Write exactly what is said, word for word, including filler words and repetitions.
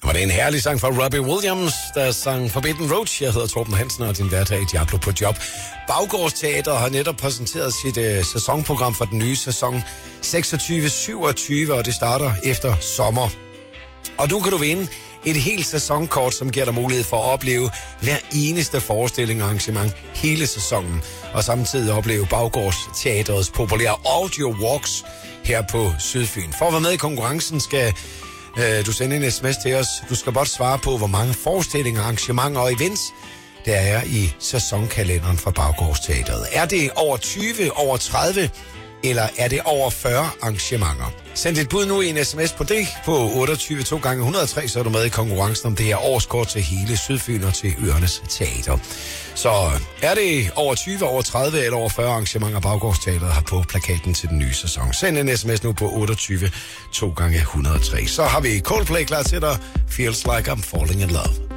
Og det er en herlig sang fra Robbie Williams, der sang Forbidden Road. Jeg hedder Torben Hansen, og din hverdag i Diablo på job. Baggårdsteater har netop præsenteret sit øh, sæsonprogram for den nye sæson seksogtyve syvogtyve, og det starter efter sommer. Og nu kan du vinde et helt sæsonkort, som giver dig mulighed for at opleve hver eneste forestilling og arrangement hele sæsonen, og samtidig opleve Baggårdsteaterets populære audio walks her på Sydfyn. For at være med i konkurrencen skal øh, du sende en sms til os. Du skal blot svare på, hvor mange forestillinger, arrangementer og events der er i sæsonkalenderen for Baggårdsteateret. Er det over tyve, over tredive, eller er det over fyrre arrangementer? Send et bud nu i en sms på det på otteogtyve to gange et hundrede og tre, så er du med i konkurrencen om det her årskort til hele Sydfyn og til Øernes Teater. Så er det over tyve, over tredive eller over fyrre arrangementer, Baggårdsteateret har på plakaten til den nye sæson? Send en sms nu på otteogtyve to gange et hundrede og tre. Så har vi Coldplay klar til dig. Feels like I'm falling in love.